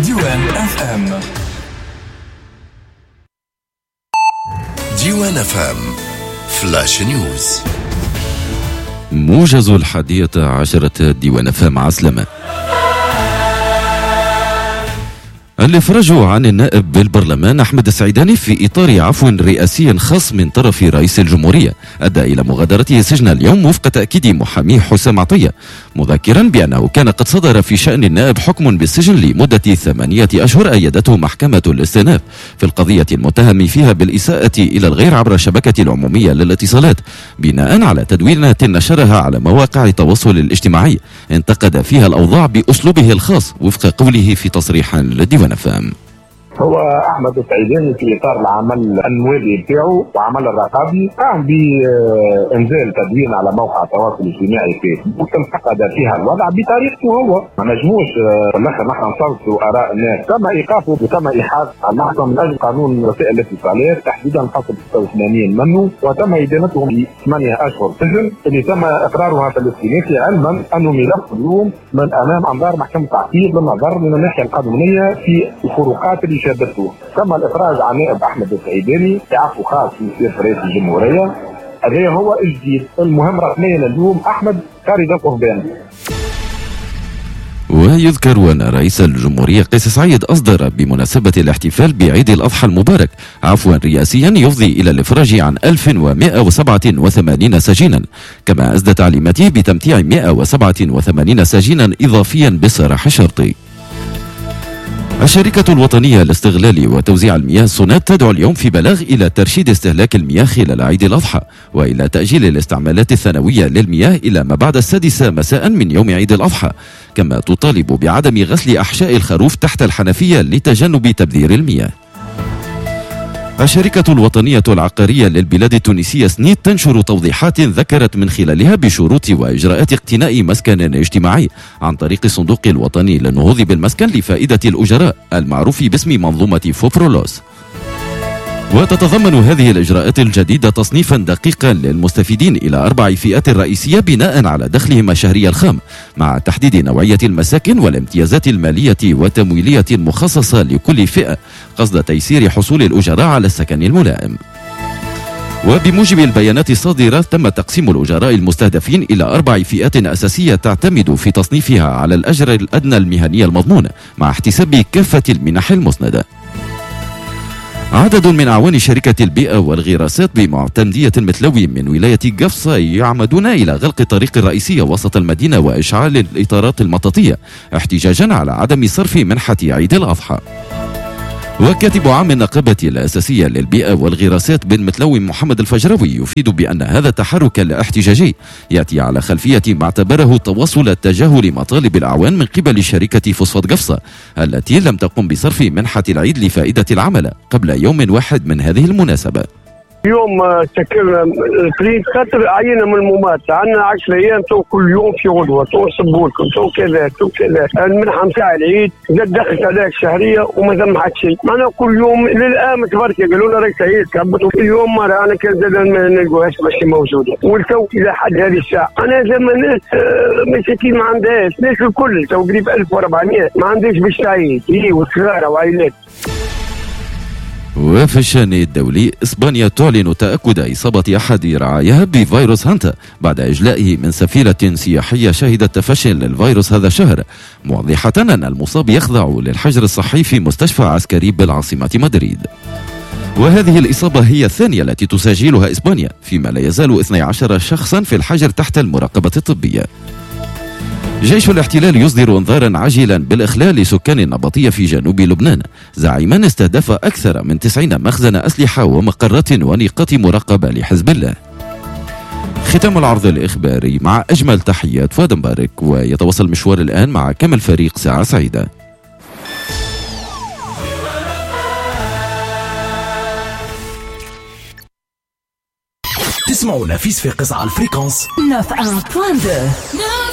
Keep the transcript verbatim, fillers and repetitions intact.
ديوان اف ام. ديوان اف ام فلاش نيوز. موجز الحادية عشرة ديوان اف ام عسلمة. الإفراج عن النائب بالبرلمان أحمد السعيداني في إطار عفو رئاسي خاص من طرف رئيس الجمهورية أدى إلى مغادرته السجن اليوم وفق تأكيد محاميه حسام عطية، مذكرا بأنه كان قد صدر في شأن النائب حكم بالسجن لمدة ثمانية أشهر أيدته محكمة الاستئناف في القضية المتهم فيها بالإساءة إلى الغير عبر الشبكة العمومية للاتصالات، بناء على تدوينة نشرها على مواقع التواصل الاجتماعي انتقد فيها الأوضاع بأسلوبه الخاص وفق قوله في تصريح للديوان فهم. هو احمد السعيداني في اطار العمل النوابي بتاعه وعمل الرقابي قام بانزال تدوين على موقع التواصل الاجتماعي فيسبوك انتقد فيها الوضع بطريقته هو، ما نجموش في الاخر نحن نصوتوا اراء الناس. تم ايقافه وتم ايحاء المحكمه من اجل قانون وسائل الاتصالات تحديدا فصل ستة وثمانين منه، وتم ادانتهم بثمانيه اشهر سجن اللي تم اقرارها في الاستئناف، علما انه ملف اليوم من امام انظار محكمه التعقيب للنظر من الناحيه القانونيه في الفروقات اللي شابته. تم الافراج عن نائب احمد السعيداني بعفو خاص يصير في رئيس الجمهوريه، هذا هو الجديد. المهم رسميا اليوم احمد خارج القضبان. ويذكر أن رئيس الجمهورية قيس سعيد أصدر بمناسبة الاحتفال بعيد الأضحى المبارك عفوا رئاسيا يفضي إلى الإفراج عن ألف ومئة وسبعة وثمانين سجينا، كما أسدى تعليماته بتمتيع مئة وسبعة وثمانين سجينا إضافيا بالسراح الشرطي. الشركة الوطنية لاستغلال وتوزيع المياه سونات تدعو اليوم في بلاغ إلى ترشيد استهلاك المياه خلال عيد الأضحى وإلى تأجيل الاستعمالات الثانوية للمياه إلى ما بعد السادسة مساء من يوم عيد الأضحى، كما تطالب بعدم غسل أحشاء الخروف تحت الحنفية لتجنب تبذير المياه. الشركة الوطنية العقارية للبلاد التونسية سنيد تنشر توضيحات ذكرت من خلالها بشروط وإجراءات اقتناء مسكن اجتماعي عن طريق الصندوق الوطني للنهوض بالمسكن لفائدة الأجراء المعروف باسم منظومة فوبرولوس. وتتضمن هذه الإجراءات الجديدة تصنيفا دقيقا للمستفيدين إلى أربع فئات رئيسية بناء على دخلهم الشهري الخام، مع تحديد نوعية المساكن والامتيازات المالية والتمويلية المخصصة لكل فئة قصد تيسير حصول الأجراء على السكن الملائم. وبموجب البيانات الصادرة تم تقسيم الأجراء المستهدفين إلى أربع فئات أساسية تعتمد في تصنيفها على الأجر الأدنى المهني المضمون مع احتساب كافة المنح المسندة. عدد من أعوان شركة البيئة والغراسات بمعتمدية المتلوي من ولاية قفصة يعمدون إلى غلق الطريق الرئيسية وسط المدينة وإشعال الإطارات المطاطية احتجاجا على عدم صرف منحة عيد الأضحى. وكاتب عام النقابة الأساسية للبيئة والغراسات بن متلوي محمد الفجراوي يفيد بأن هذا التحرك الاحتجاجي يأتي على خلفية ما اعتبره تواصل تجاهل مطالب الأعوان من قبل شركة فوسفات قفصة التي لم تقم بصرف منحة العيد لفائدة العمل قبل يوم واحد من هذه المناسبة. اليوم سكرنا فريق خاطر عينه من الممارسه، عندنا عشرة ايام تو كل يوم في غدوه تو نصبوا لكم تو كذا تو كذا، المنحه نتاع العيد زاد دخلت عليها الشهريه وما ثم حد شيء، معناها كل يوم للان تبارك قالوا لنا راك عيد كبتوا اليوم مره انا كان زاد ما نلقوهاش ماشي موجوده، والتو الى حد هذه الساعه انا زعما ناس مساكين ما عندهاش، ناس الكل تو قريب ألف وأربعمئة ما عندهاش باش تعيد، هي وصغار وعائلات. وفي الشأن الدولي إسبانيا تعلن تأكد إصابة أحد رعاياها بفيروس هانتا بعد إجلائه من سفينة سياحية شهدت تفشي للفيروس هذا الشهر، موضحة أن المصاب يخضع للحجر الصحي في مستشفى عسكري بالعاصمة مدريد. وهذه الإصابة هي الثانية التي تسجلها إسبانيا، فيما لا يزال اثني عشر شخصا في الحجر تحت المراقبة الطبية. جيش الاحتلال يصدر انذارا عاجلا بالإخلال لسكان النبطية في جنوب لبنان، زعيما استهدف أكثر من تسعين مخزن أسلحة ومقرات ونقاط مراقبة لحزب الله. ختام العرض الإخباري مع أجمل تحيات فؤاد مبارك، ويتواصل مشوار الآن مع كامل فريق ساعة سعيدة. تسمعونا في صفاقس على الفريكونس تسعة وتسعين فاصلة اثنين.